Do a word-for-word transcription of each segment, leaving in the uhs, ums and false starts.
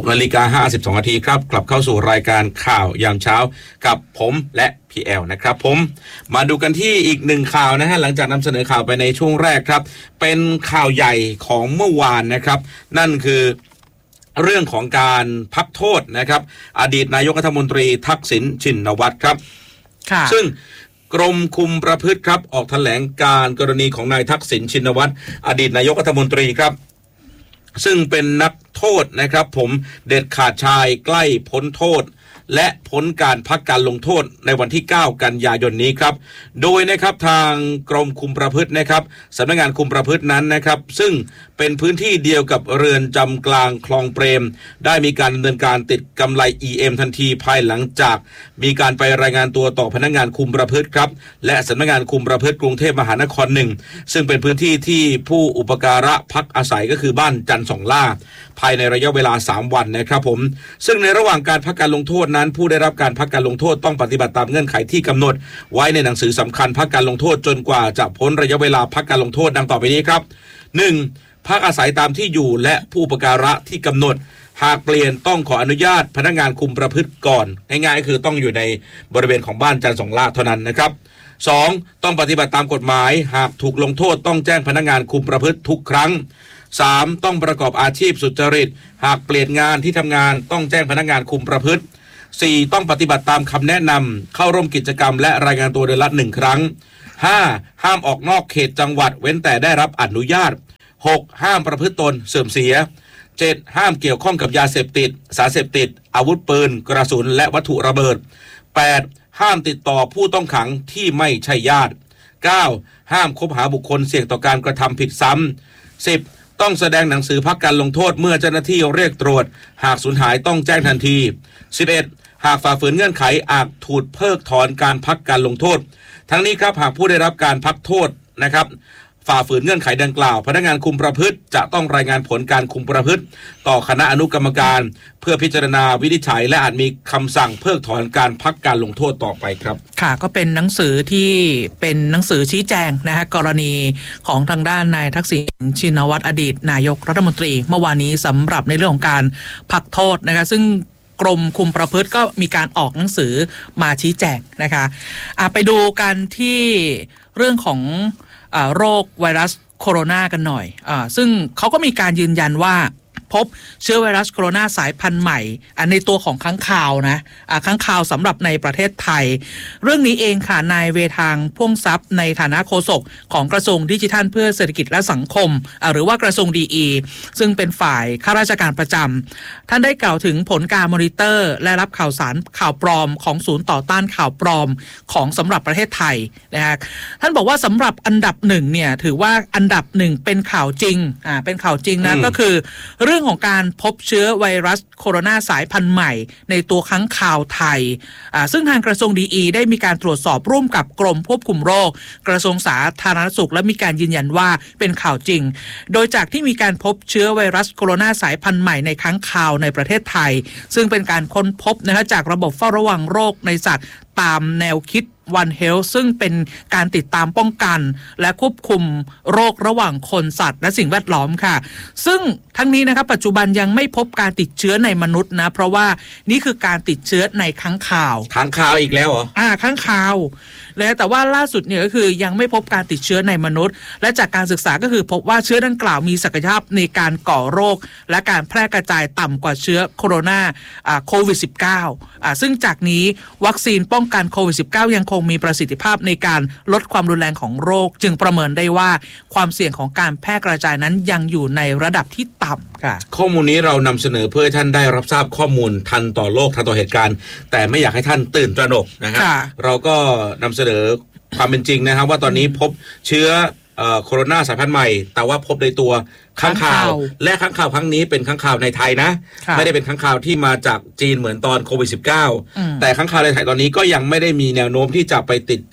กนาฬิกาห้าสิบสองนาทีครับกลับเข้าสู่รายการข่าวยามเช้ากับผมและพี่แอลนะครับผมมาดูกันที่อีกหนึ่งข่าวนะฮะหลังจากนำเสนอข่าวไปในช่วงแรกครับเป็นข่าวใหญ่ของเมื่อวานนะครับนั่นคือเรื่องของการพักโทษนะครับอดีตนายกรัฐมนตรีทักษิณชินวัตรครับซึ่งกรมคุมประพฤติครับออกแถลงการกรณีของนายทักษิณชินวัตรอดีตนายกรัฐมนตรีครับซึ่งเป็นนักโทษนะครับผมเด็ดขาดชายใกล้พ้นโทษและพ้นการพักการลงโทษในวันที่เก้ากันยายนนี้ครับโดยนะครับทางกรมคุมประพฤตินะครับสำนักงานคุมประพฤตินั้นนะครับซึ่งเป็นพื้นที่เดียวกับเรือนจำกลางคลองเปรมได้มีการดำเนินการติดกำไร อี เอ็ม ทันทีภายหลังจากมีการไปรายงานตัวต่อพนักงานคุมประพฤติครับและสำนักงานคุมประพฤติกรุงเทพมหานครหนึ่งซึ่งเป็นพื้นที่ที่ผู้อุปการะพักอาศัยก็คือบ้านจันทร์สองล่าภายในระยะเวลาสามวันนะครับผมซึ่งในระหว่างการพักการลงโทษนั้นผู้ได้รับการพักการลงโทษต้องปฏิบัติตามเงื่อนไขที่กำหนดไว้ในหนังสือสำคัญพักการลงโทษจนกว่าจะพ้นระยะเวลาพักการลงโทษดังต่อไปนี้ครับ หนึ่ง. พักอาศัยตามที่อยู่และผู้อุปการะที่กำหนดหากเปลี่ยนต้องขออนุญาตพนักงานคุมประพฤติก่อนง่ายๆก็คือต้องอยู่ในบริเวณของบ้านจันทร์สองล่าเท่านั้นนะครับสองต้องปฏิบัติตามกฎหมายหากถูกลงโทษต้องแจ้งพนักงานคุมประพฤติทุกครั้งสามต้องประกอบอาชีพสุจริตหากเปลี่ยนงานที่ทำงานต้องแจ้งพนักงานคุมประพฤติสี่ต้องปฏิบัติตามคำแนะนำเข้าร่วมกิจกรรมและรายงานตัวเดือนละหนึ่งครั้งห้าห้ามออกนอกเขตจังหวัดเว้นแต่ได้รับอนุญาตหกห้ามประพฤติตนเสื่อมเสียเจ็ดห้ามเกี่ยวข้องกับยาเสพติดสารเสพติดอาวุธปืนกระสุนและวัตถุระเบิดแปดห้ามติดต่อผู้ต้องขังที่ไม่ใช่ญาติเก้าห้ามคบหาบุคคลเสี่ยงต่อการกระทำผิดซ้ำสิบต้องแสดงหนังสือพักการลงโทษเมื่อเจ้าหน้าที่เรียกตรวจหากสูญหายต้องแจ้งทันทีสิบเอ็ดหากฝ่าฝืนเงื่อนไขอาจถูกเพิกถอนการพักการลงโทษทั้งนี้ครับหากผู้ได้รับการพักโทษนะครับฝ่าฝืนเงื่อนไขดังกล่าวพนักงานคุมประพฤติจะต้องรายงานผลการคุมประพฤติต่อคณะอนุกรรมการเพื่อพิจารณาวินิจฉัยและอาจมีคำสั่งเพิกถอนการพักการลงโทษต่อไปครับค่ะก็เป็นหนังสือที่เป็นหนังสือชี้แจงนะฮะกรณีของทางด้านนายทักษิณชินวัตรอดีตนายกรัฐมนตรีเมื่อวานนี้สำหรับในเรื่องของการพักโทษนะคะซึ่งกรมคุมประพฤติก็มีการออกหนังสือมาชี้แจงนะคะอ่ะไปดูกันที่เรื่องของอ่าโรคไวรัสโคโรนากันหน่อยอ่าซึ่งเขาก็มีการยืนยันว่าพบเชื้อไวรัสโคโรนาสายพันธุ์ใหม่ในตัวของค้างคาวนะค้างคาวสำหรับในประเทศไทยเรื่องนี้เองค่ะนายเวทางพ่วงทรัพย์ในฐานะโฆษกของกระทรวงดิจิทัลเพื่อเศรษฐกิจและสังคมหรือว่ากระทรวงดีอีซึ่งเป็นฝ่ายข้าราชการประจำท่านได้กล่าวถึงผลการมอนิเตอร์และรับข่าวสารข่าวปลอมของศูนย์ต่อต้านข่าวปลอมของสำหรับประเทศไทยนะฮะท่านบอกว่าสำหรับอันดับหนึ่งเนี่ยถือว่าอันดับหนึ่งเป็นข่าวจริงอ่าเป็นข่าวจริงนะก็คือเรื่องของการพบเชื้อไวรัสโคโรนาสายพันธุ์ใหม่ในตัวค้างคาวไทยอ่าซึ่งทางกระทรวงดีอีได้มีการตรวจสอบร่วมกับกรมควบคุมโรคกระทรวงสาธารณสุขและมีการยืนยันว่าเป็นข่าวจริงโดยจากที่มีการพบเชื้อไวรัสโคโรนาสายพันธุ์ใหม่ในค้างคาวในประเทศไทยซึ่งเป็นการค้นพบนะคะจากระบบเฝ้าระวังโรคในสัตว์ตามแนวคิดOne Health ซึ่งเป็นการติดตามป้องกันและควบคุมโรคระหว่างคนสัตว์และสิ่งแวดล้อมค่ะซึ่งทั้งนี้นะครับปัจจุบันยังไม่พบการติดเชื้อในมนุษย์นะเพราะว่านี่คือการติดเชื้อในค้างคาวค้างคาวอีกแล้วเหรออ่าค้างคาวและแต่ว่าล่าสุดเนี่ยก็คือยังไม่พบการติดเชื้อในมนุษย์และจากการศึกษาก็คือพบว่าเชื้อดังกล่าวมีศักยภาพในการก่อโรคและการแพร่กระจายต่ำกว่าเชื้อโคโรนาอ่าโควิด สิบเก้า อ่าซึ่งจากนี้วัคซีนป้องกันโควิด สิบเก้า ยังคงมีประสิทธิภาพในการลดความรุนแรงของโรคจึงประเมินได้ว่าความเสี่ยงของการแพร่กระจายนั้นยังอยู่ในระดับที่ต่ำค่ะข้อมูลนี้เรานำเสนอเพื่อให้ท่านได้รับทราบข้อมูลทันต่อโลกทันต่อเหตุการณ์แต่ไม่อยากให้ท่านตื่นตระหนกนะครับเราก็นำเสนอความเป็นจริงนะครับว่าตอนนี้พบเชื้อโคโรนาสายพันธุ์ใหม่แต่ว่าพบในตัวค้างคาวและค้างคาวครั้งนี้เป็นค้างคาวในไทยนะไม่ได้เป็นค้างคาวที่มาจากจีนเหมือนตอนโควิด สิบเก้า แต่ค้างคาวในไทยตอนนี้ก็ยังไม่ได้มีแนวโน้มที่จะไปติดจาก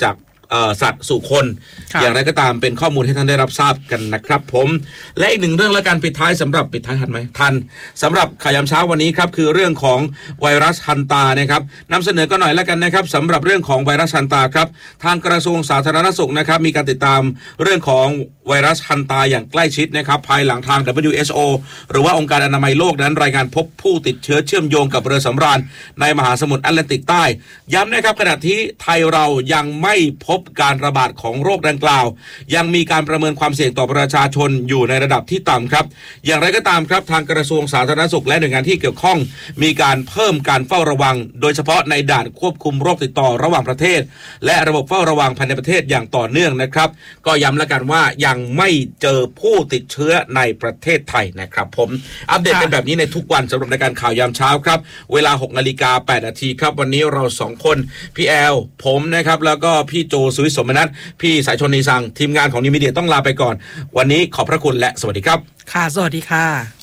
สัตว์สู่คนครับอย่างไรก็ตามเป็นข้อมูลให้ท่านได้รับทราบกันนะครับผมและอีกหนึ่งเรื่องและการปิดท้ายสำหรับปิดท้ายทันไหมทันสำหรับข่าวยามเช้าวันนี้ครับคือเรื่องของไวรัสฮันตานะครับนำเสนอก็หน่อยแล้วกันนะครับสำหรับเรื่องของไวรัสฮันตาครับทางกระทรวงสาธารณสุขนะครับมีการติดตามเรื่องของไวรัสฮันตาอย่างใกล้ชิดนะครับภายหลังทาง ดับเบิลยู เอช โอ หรือว่าองค์การอนามัยโลกนั้นรายงานพบผู้ติดเชื้อเชื่อมโยงกับเรือสำราญในมหาสมุทรแอตแลนติกใต้ย้ำนะครับขณะที่ไทยเรายังไม่พบการระบาดของโรคดังกล่าวยังมีการประเมินความเสี่ยงต่อประชาชนอยู่ในระดับที่ต่ำครับอย่างไรก็ตามครับทางกระทรวงสาธารณสุขและหน่วยงานที่เกี่ยวข้องมีการเพิ่มการเฝ้าระวังโดยเฉพาะในด่านควบคุมโรคติดต่อระหว่างประเทศและระบบเฝ้าระวังภายในประเทศอย่างต่อเนื่องนะครับก็ย้ำแล้วกันว่ายังไม่เจอผู้ติดเชื้อในประเทศไทยนะครับผมอัปเดตเป็นแบบนี้ในทุกวันสำหรับในการข่าวยามเช้าครับเวลา หกนาฬิกาแปดนาทีครับวันนี้เราสองคนพี่แอลผมนะครับแล้วก็พี่โจสุวิทย์สมนัสพี่สายชนนีสังทีมงานของนิวมีเดียต้องลาไปก่อนวันนี้ขอบพระคุณและสวัสดีครับค่ะสวัสดีค่ะ